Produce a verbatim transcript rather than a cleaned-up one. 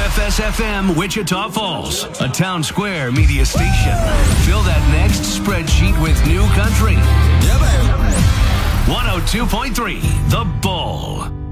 F S F M Wichita Falls, a Town Square media station. Fill that next spreadsheet with new country. Yeah, baby. one oh two point three The Bull.